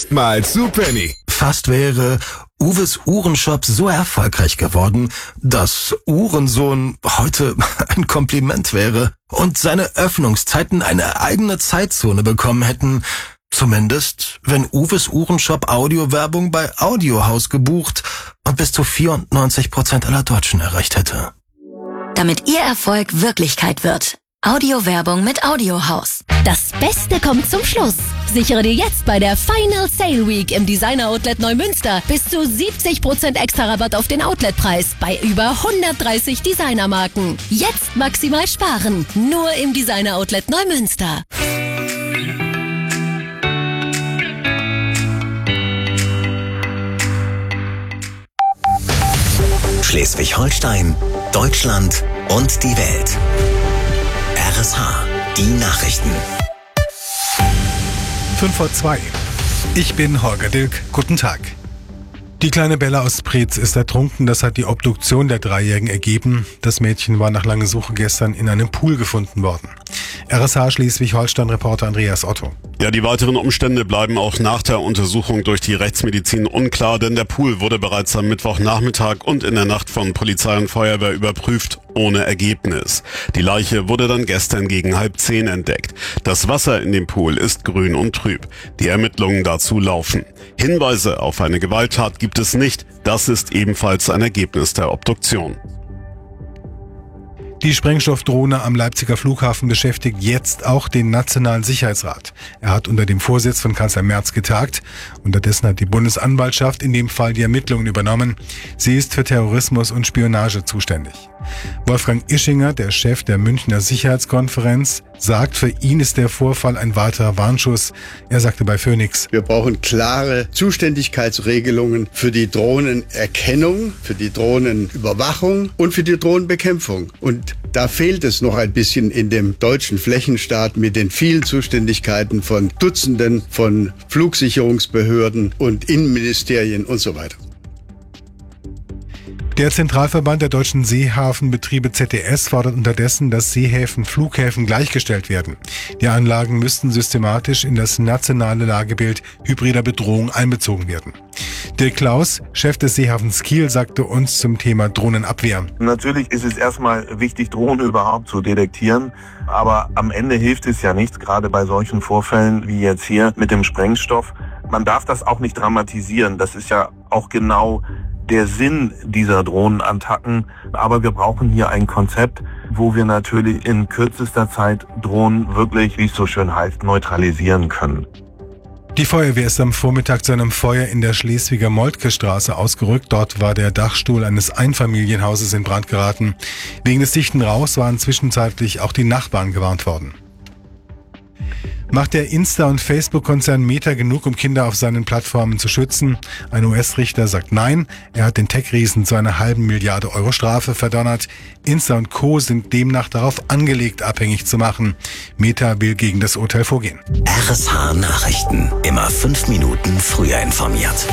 Mal zu Penny. Fast wäre Uwes Uhrenshop so erfolgreich geworden, dass Uhrensohn heute ein Kompliment wäre und seine Öffnungszeiten eine eigene Zeitzone bekommen hätten. Zumindest, wenn Uwes Uhrenshop Audiowerbung bei Audiohaus gebucht und bis zu 94% aller Deutschen erreicht hätte. Damit Ihr Erfolg Wirklichkeit wird. Audiowerbung mit Audiohaus. Das Beste kommt zum Schluss. Sichere dir jetzt bei der Final Sale Week im Designer Outlet Neumünster bis zu 70% extra Rabatt auf den Outletpreis bei über 130 Designermarken. Jetzt maximal sparen. Nur im Designer Outlet Neumünster. Schleswig-Holstein, Deutschland und die Welt. RSH, die Nachrichten. 5:02. Ich bin Holger Dilk. Guten Tag. Die kleine Bella aus Preetz ist ertrunken, das hat die Obduktion der Dreijährigen ergeben. Das Mädchen war nach langer Suche gestern in einem Pool gefunden worden. RSH Schleswig-Holstein-Reporter Andreas Otto. Ja, die weiteren Umstände bleiben auch nach der Untersuchung durch die Rechtsmedizin unklar, denn der Pool wurde bereits am Mittwochnachmittag und in der Nacht von Polizei und Feuerwehr überprüft, ohne Ergebnis. Die Leiche wurde dann gestern gegen 9:30 entdeckt. Das Wasser in dem Pool ist grün und trüb. Die Ermittlungen dazu laufen. Hinweise auf eine Gewalttat gibt es nicht. Das ist ebenfalls ein Ergebnis der Obduktion. Die Sprengstoffdrohne am Leipziger Flughafen beschäftigt jetzt auch den Nationalen Sicherheitsrat. Er hat unter dem Vorsitz von Kanzler Merz getagt. Unterdessen hat die Bundesanwaltschaft in dem Fall die Ermittlungen übernommen. Sie ist für Terrorismus und Spionage zuständig. Wolfgang Ischinger, der Chef der Münchner Sicherheitskonferenz, sagt, für ihn ist der Vorfall ein weiterer Warnschuss. Er sagte bei Phoenix: Wir brauchen klare Zuständigkeitsregelungen für die Drohnenerkennung, für die Drohnenüberwachung und für die Drohnenbekämpfung. Und da fehlt es noch ein bisschen in dem deutschen Flächenstaat mit den vielen Zuständigkeiten von Dutzenden von Flugsicherungsbehörden und Innenministerien und so weiter. Der Zentralverband der deutschen Seehafenbetriebe ZDS fordert unterdessen, dass Seehäfen Flughäfen gleichgestellt werden. Die Anlagen müssten systematisch in das nationale Lagebild hybrider Bedrohung einbezogen werden. Dirk Klaus, Chef des Seehafens Kiel, sagte uns zum Thema Drohnenabwehr: Natürlich ist es erstmal wichtig, Drohnen überhaupt zu detektieren. Aber am Ende hilft es ja nichts, gerade bei solchen Vorfällen wie jetzt hier mit dem Sprengstoff. Man darf das auch nicht dramatisieren. Das ist ja auch genau der Sinn dieser Drohnenattacken. Aber wir brauchen hier ein Konzept, wo wir natürlich in kürzester Zeit Drohnen wirklich, wie es so schön heißt, neutralisieren können. Die Feuerwehr ist am Vormittag zu einem Feuer in der Schleswiger Moltke-Straße ausgerückt. Dort war der Dachstuhl eines Einfamilienhauses in Brand geraten. Wegen des dichten Rauchs waren zwischenzeitlich auch die Nachbarn gewarnt worden. Macht der Insta- und Facebook-Konzern Meta genug, um Kinder auf seinen Plattformen zu schützen? Ein US-Richter sagt nein. Er hat den Tech-Riesen zu einer halben Milliarde Euro Strafe verdonnert. Insta und Co. sind demnach darauf angelegt, abhängig zu machen. Meta will gegen das Urteil vorgehen. RSH Nachrichten. Immer 5 Minuten früher informiert.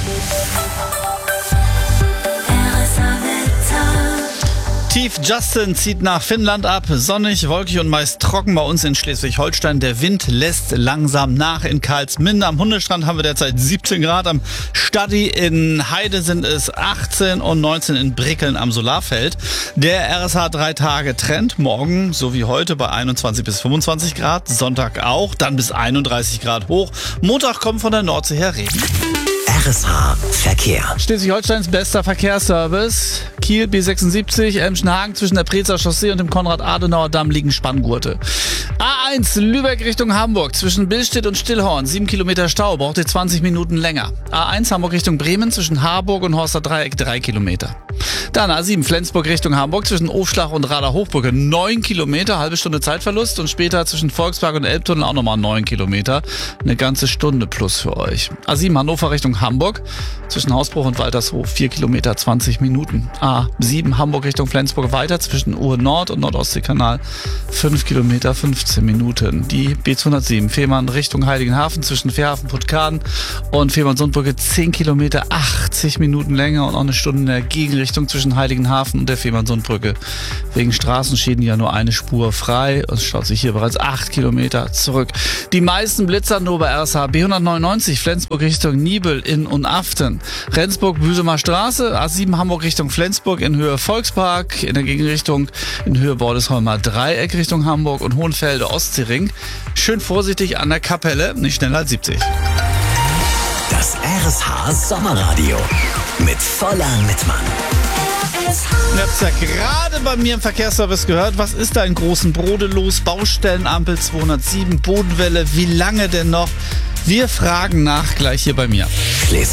Tief Justin zieht nach Finnland ab. Sonnig, wolkig und meist trocken bei uns in Schleswig-Holstein. Der Wind lässt langsam nach in Karlsminde. Am Hundestrand haben wir derzeit 17 Grad. Am Stadti in Heide sind es 18 und 19 in Brickeln am Solarfeld. Der RSH 3-Tage-Trend. Morgen, so wie heute, bei 21 bis 25 Grad. Sonntag auch, dann bis 31 Grad hoch. Montag kommt von der Nordsee her Regen. RSH Verkehr. Schleswig-Holsteins bester Verkehrsservice. Kiel B76, Emschenhagen zwischen der Preetzer Chaussee und dem Konrad-Adenauer-Damm liegen Spanngurte. A1 Lübeck Richtung Hamburg zwischen Billstedt und Stillhorn, 7 Kilometer Stau, braucht ihr 20 Minuten länger. A1 Hamburg Richtung Bremen zwischen Harburg und Horster Dreieck 3 Kilometer. Dann A7 Flensburg Richtung Hamburg zwischen Aufschlag und Rader-Hochbrücke 9 Kilometer, halbe Stunde Zeitverlust und später zwischen Volksberg und Elbtunnel auch nochmal 9 Kilometer. Eine ganze Stunde plus für euch. A7 Hannover Richtung Hamburg zwischen Hausbruch und Waltershof 4 Kilometer 20 Minuten. A7 Hamburg Richtung Flensburg weiter zwischen Uhr Nord und Nordostseekanal 5 Kilometer 15 Minuten. Die B207 Fehmarn Richtung Heiligenhafen zwischen Fährhafen Puttgarden und Fehmarn-Sundbrücke 10 Kilometer 80 Minuten länger und auch eine Stunde in der Gegenrichtung zwischen Heiligenhafen und der Fehmarn-Sundbrücke. Wegen Straßenschäden ja nur eine Spur frei und staut sich hier bereits 8 Kilometer zurück. Die meisten Blitzer nur bei RSH B199 Flensburg Richtung Niebüll in und Aften. Rendsburg-Büsumer Straße, A7 Hamburg Richtung Flensburg in Höhe Volkspark, in der Gegenrichtung in Höhe Bordesholmer Dreieck Richtung Hamburg und Hohenfelde Ostseering. Schön vorsichtig an der Kapelle, nicht schneller als 70. Das RSH Sommerradio mit Voller Mittmann. Ihr habt es ja gerade bei mir im Verkehrsservice gehört. Was ist da in Großenbrode los? Baustellenampel 207, Bodenwelle. Wie lange denn noch? Wir fragen nach gleich hier bei mir. Schleswig